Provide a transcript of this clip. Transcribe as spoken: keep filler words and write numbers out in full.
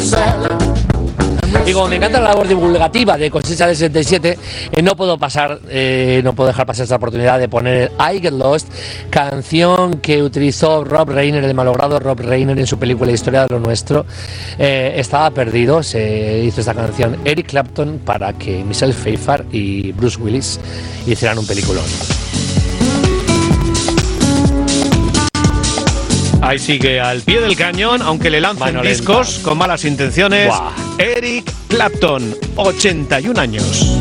Y como me encanta la labor divulgativa de Cosecha del setenta y siete, eh, no puedo pasar, eh, no puedo dejar pasar esta oportunidad de poner I Get Lost, canción que utilizó Rob Reiner, el malogrado Rob Reiner, en su película Historia de lo Nuestro. Eh, estaba perdido, se hizo esta canción Eric Clapton para que Michelle Pfeiffer y Bruce Willis hicieran un peliculón. Ahí sigue al pie del cañón, aunque le lancen Mano discos lenta. con malas intenciones. Buah. Eric Clapton, ochenta y un años.